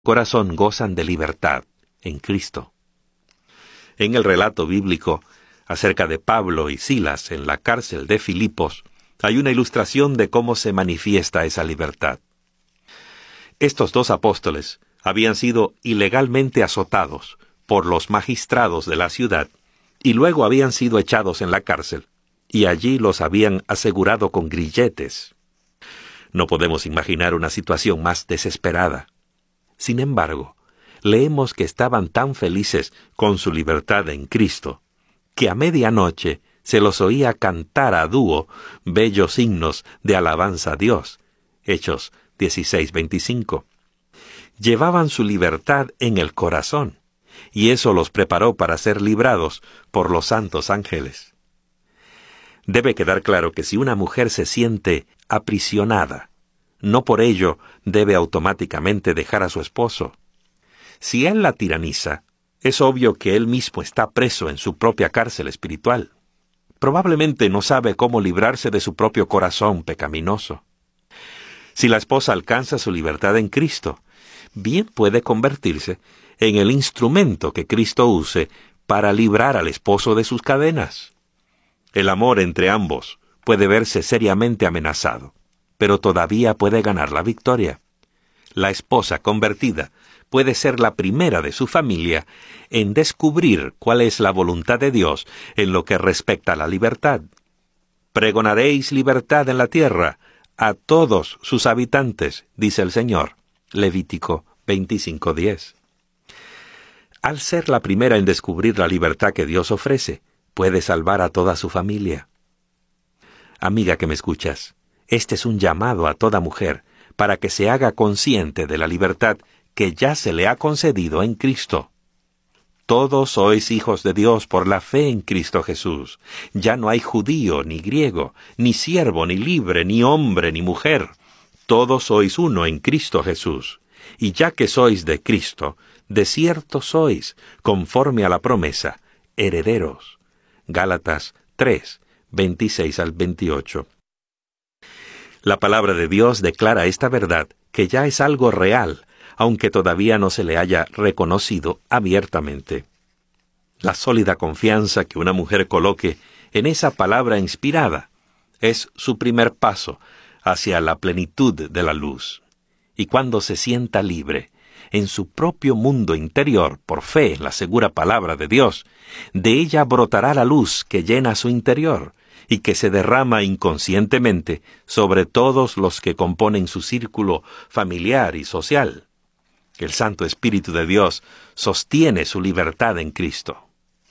corazón gozan de libertad en Cristo. En el relato bíblico acerca de Pablo y Silas en la cárcel de Filipos, hay una ilustración de cómo se manifiesta esa libertad. Estos dos apóstoles habían sido ilegalmente azotados por los magistrados de la ciudad y luego habían sido echados en la cárcel, y allí los habían asegurado con grilletes. No podemos imaginar una situación más desesperada. Sin embargo, leemos que estaban tan felices con su libertad en Cristo, que a medianoche se los oía cantar a dúo bellos himnos de alabanza a Dios. Hechos 16:25. Llevaban su libertad en el corazón, y eso los preparó para ser librados por los santos ángeles. Debe quedar claro que si una mujer se siente aprisionada, no por ello debe automáticamente dejar a su esposo. Si él la tiraniza, es obvio que él mismo está preso en su propia cárcel espiritual. Probablemente no sabe cómo librarse de su propio corazón pecaminoso. Si la esposa alcanza su libertad en Cristo, bien puede convertirse en el instrumento que Cristo use para librar al esposo de sus cadenas. El amor entre ambos puede verse seriamente amenazado, pero todavía puede ganar la victoria. La esposa convertida puede ser la primera de su familia en descubrir cuál es la voluntad de Dios en lo que respecta a la libertad. Pregonaréis libertad en la tierra a todos sus habitantes, dice el Señor. Levítico 25:10. Al ser la primera en descubrir la libertad que Dios ofrece, puede salvar a toda su familia. Amiga que me escuchas, este es un llamado a toda mujer para que se haga consciente de la libertad que ya se le ha concedido en Cristo. Todos sois hijos de Dios por la fe en Cristo Jesús. Ya no hay judío ni griego, ni siervo ni libre, ni hombre ni mujer. Todos sois uno en Cristo Jesús. Y ya que sois de Cristo, de cierto sois, conforme a la promesa, herederos. Gálatas 3, 26 al 28. La palabra de Dios declara esta verdad, que ya es algo real, aunque todavía no se le haya reconocido abiertamente. La sólida confianza que una mujer coloque en esa palabra inspirada es su primer paso hacia la plenitud de la luz. Y cuando se sienta libre, en su propio mundo interior, por fe en la segura palabra de Dios, de ella brotará la luz que llena su interior y que se derrama inconscientemente sobre todos los que componen su círculo familiar y social. El Santo Espíritu de Dios sostiene su libertad en Cristo.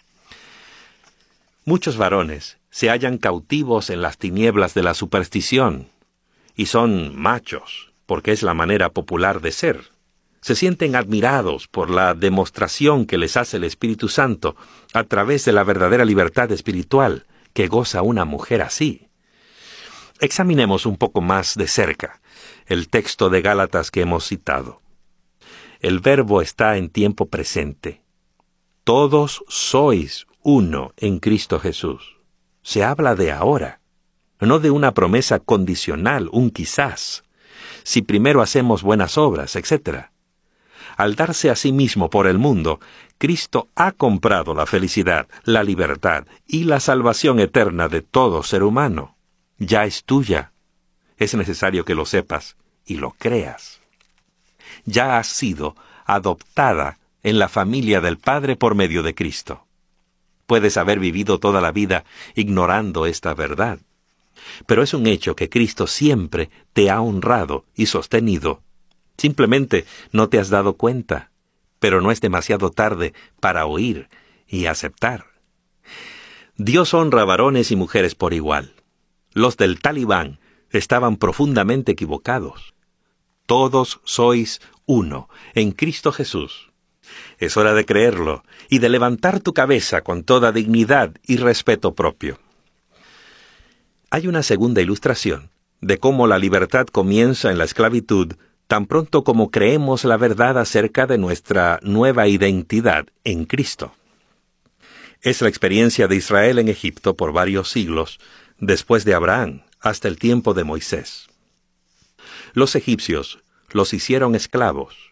Muchos varones se hallan cautivos en las tinieblas de la superstición y son machos, porque es la manera popular de ser. Se sienten admirados por la demostración que les hace el Espíritu Santo a través de la verdadera libertad espiritual que goza una mujer así. Examinemos un poco más de cerca el texto de Gálatas que hemos citado. El verbo está en tiempo presente. Todos sois uno en Cristo Jesús. Se habla de ahora, no de una promesa condicional, un quizás, si primero hacemos buenas obras, etc. Al darse a sí mismo por el mundo, Cristo ha comprado la felicidad, la libertad y la salvación eterna de todo ser humano. Ya es tuya. Es necesario que lo sepas y lo creas. Ya has sido adoptada en la familia del Padre por medio de Cristo. Puedes haber vivido toda la vida ignorando esta verdad, pero es un hecho que Cristo siempre te ha honrado y sostenido. Simplemente no te has dado cuenta, pero no es demasiado tarde para oír y aceptar. Dios honra a varones y mujeres por igual. Los del Talibán estaban profundamente equivocados. Todos sois uno en Cristo Jesús. Es hora de creerlo y de levantar tu cabeza con toda dignidad y respeto propio. Hay una segunda ilustración de cómo la libertad comienza en la esclavitud tan pronto como creemos la verdad acerca de nuestra nueva identidad en Cristo. Es la experiencia de Israel en Egipto por varios siglos, después de Abraham, hasta el tiempo de Moisés. Los egipcios los hicieron esclavos,